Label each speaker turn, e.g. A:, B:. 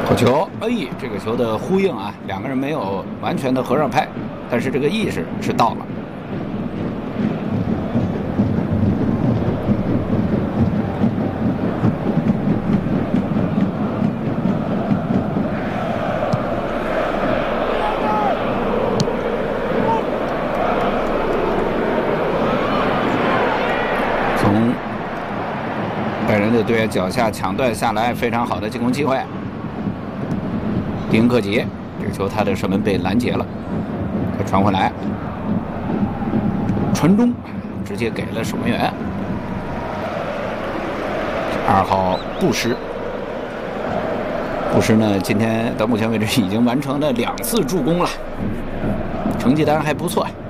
A: 好球！哎，这个球的呼应啊，两个人没有完全的合上拍，但是这个意识是到了。从拜仁的队员脚下抢断下来，非常好的进攻机会。丁克杰，这个球他的射门被拦截了，他传回来，传中，直接给了守门员。2号布什，布什呢，今天到目前为止已经完成了2次助攻了，成绩单还不错。